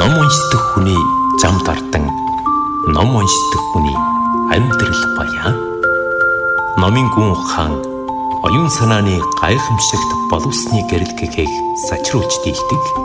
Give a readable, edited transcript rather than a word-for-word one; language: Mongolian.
ном уншдаг хүний зам дардан, ном уншдаг хүний амьдрал баян. Номын гүн ухаан оюун санааны гайхамшигт боловсны гэрэл гэхийг сачруулж дийлдэг.